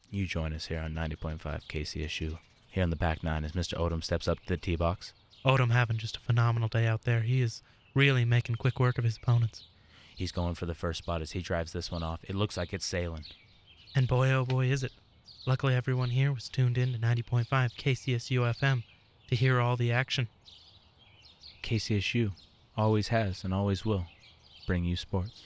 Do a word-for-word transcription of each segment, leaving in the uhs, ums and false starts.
You join us here on ninety point five K C S U. Here on the back nine as Mister Odom steps up to the tee box. Odom having just a phenomenal day out there. He is really making quick work of his opponents. He's going for the first spot as he drives this one off. It looks like it's sailing. And boy, oh boy, is it. Luckily, everyone here was tuned in to ninety point five K C S U F M to hear all the action. K C S U always has and always will bring you sports.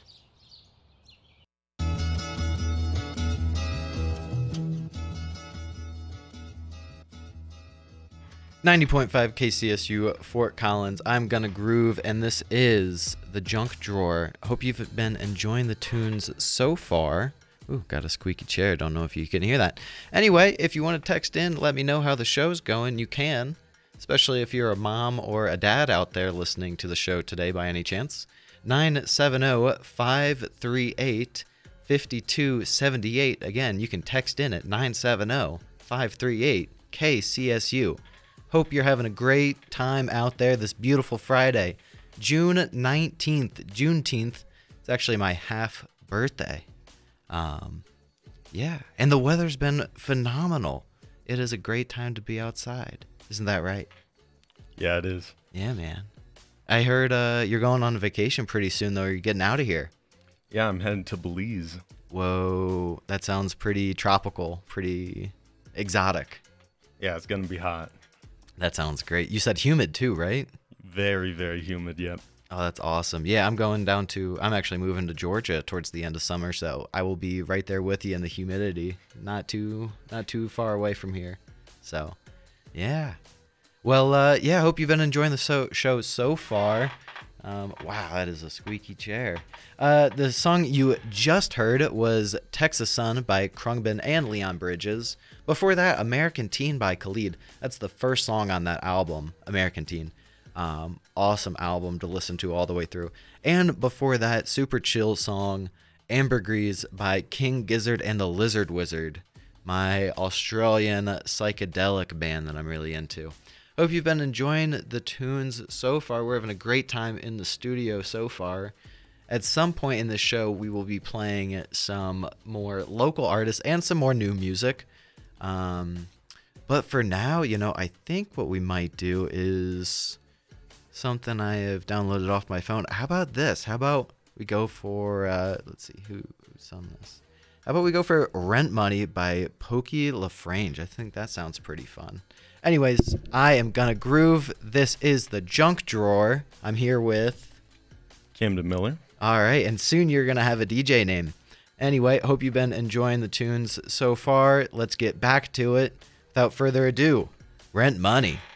ninety point five K C S U Fort Collins. I'm Gonna Groove, and this is the Junk Drawer. Hope you've been enjoying the tunes so far. Ooh, got a squeaky chair. Don't know if you can hear that. Anyway, if you want to text in, let me know how the show's going. You can, especially if you're a mom or a dad out there listening to the show today by any chance. nine seven zero, five three eight, five two seven eight. Again, you can text in at nine seven zero, five three eight, K C S U. Hope you're having a great time out there this beautiful Friday, June nineteenth, Juneteenth. It's actually my half birthday. Um, yeah, and the weather's been phenomenal. It is a great time to be outside. Isn't that right? Yeah, it is. Yeah, man. I heard uh, you're going on vacation pretty soon, though. You're getting out of here. Yeah, I'm heading to Belize. Whoa, that sounds pretty tropical, pretty exotic. Yeah, it's going to be hot. That sounds great. You said humid too, right? Very, very humid, yep. Oh, that's awesome. Yeah, I'm going down to, I'm actually moving to Georgia towards the end of summer, so I will be right there with you in the humidity. Not too, not too far away from here. So, yeah. Well, uh, yeah, I hope you've been enjoying the so- show so far. Um, wow, that is a squeaky chair. Uh, the song you just heard was Texas Sun by Khruangbin and Leon Bridges. Before that, American Teen by Khalid. That's the first song on that album, American Teen. Um, awesome album to listen to all the way through. And before that, super chill song, Ambergris by King Gizzard and the Lizard Wizard, my Australian psychedelic band that I'm really into. Hope you've been enjoying the tunes so far. We're having a great time in the studio so far. At some point in the show, we will be playing some more local artists and some more new music. Um, but for now, you know, I think what we might do is something I have downloaded off my phone. How about this? How about we go for, uh, let's see, who, who's on this? How about we go for Rent Money by Pokey LaFrange? I think that sounds pretty fun. Anyways, I am gonna groove. This is the Junk Drawer. I'm here with Camden Miller. All right, and soon you're gonna have a D J name. Anyway, hope you've been enjoying the tunes so far. Let's get back to it. Without further ado, Rent Money.